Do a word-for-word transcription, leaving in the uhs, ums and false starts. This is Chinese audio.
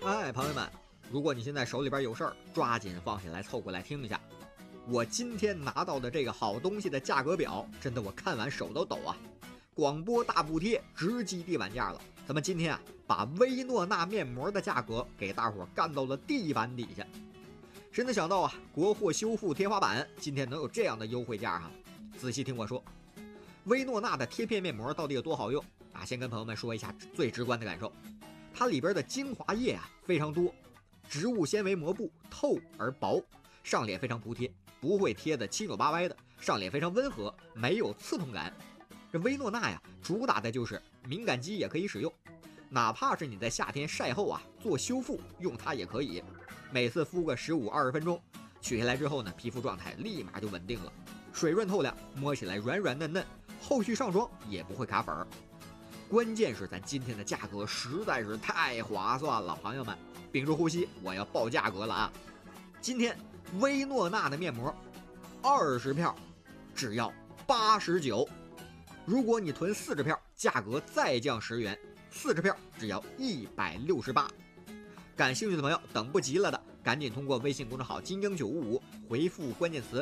哎，朋友们，如果你现在手里边有事儿，抓紧放下来，凑过来听一下。我今天拿到的这个好东西的价格表，真的我看完手都抖啊！广播大补贴，直击地板价了。咱们今天啊，把薇诺娜面膜的价格给大伙干到了地板底下。谁能想到啊，国货修复天花板今天能有这样的优惠价哈？仔细听我说，薇诺娜的贴片面膜到底有多好用啊？先跟朋友们说一下最直观的感受，它里边的精华液啊非常多，植物纤维膜布透而薄，上脸非常服帖，不会贴得七扭八歪的，上脸非常温和，没有刺痛感。这薇诺娜呀，主打的就是敏感肌也可以使用，哪怕是你在夏天晒后啊做修复，用它也可以。每次敷个十五二十分钟，取下来之后呢，皮肤状态立马就稳定了，水润透亮，摸起来软软嫩嫩，后续上妆也不会卡粉儿。关键是咱今天的价格实在是太划算了，朋友们，屏住呼吸，我要报价格了啊！今天薇诺娜的面膜，二十票只要八十九，如果你囤四十票，价格再降十元，四十票只要一百六十八。感兴趣的朋友，等不及了的，赶紧通过微信公众号“金鹰九五五”回复关键词